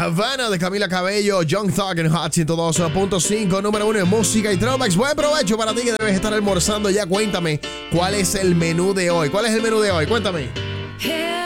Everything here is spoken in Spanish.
Havana de Camila Cabello, Young Thug en Hot 102.5, número 1 en música y throwbacks. Buen provecho para ti que debes estar almorzando ya. Cuéntame, ¿cuál es el menú de hoy? ¿Cuál es el menú de hoy? Cuéntame.